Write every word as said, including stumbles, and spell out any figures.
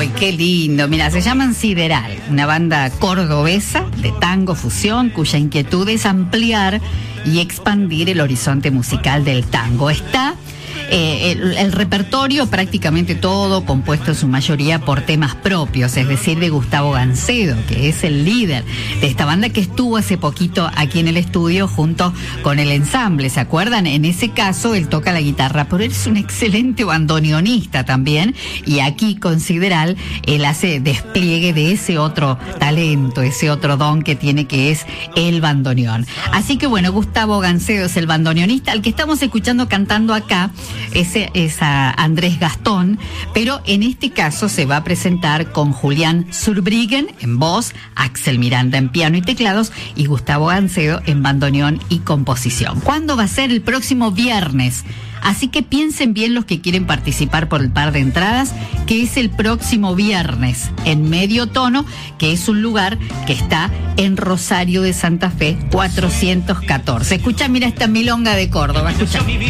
Uy, qué lindo. Mira, se llaman Sideral, una banda cordobesa de tango fusión cuya inquietud es ampliar y expandir el horizonte musical del tango. Está Eh, el, el repertorio prácticamente todo compuesto en su mayoría por temas propios, es decir, de Gustavo Gancedo, que es el líder de esta banda que estuvo hace poquito aquí en el estudio junto con el ensamble, ¿se acuerdan? En ese caso él toca la guitarra, pero él es un excelente bandoneonista también, y aquí con Sideral él hace despliegue de ese otro talento, ese otro don que tiene, que es el bandoneón. Así que bueno, Gustavo Gancedo es el bandoneonista, al que estamos escuchando cantando acá Ese es a Andrés Gastón, pero en este caso se va a presentar con Julián Zurbriggen en voz, Axel Miranda en piano y teclados y Gustavo Gancedo en bandoneón y composición. ¿Cuándo va a ser? El próximo viernes. Así que piensen bien los que quieren participar por el par de entradas, que es el próximo viernes en Medio Tono, que es un lugar que está en Rosario de Santa Fe cuatrocientos catorce. Escucha, mira esta milonga de Córdoba, escucha.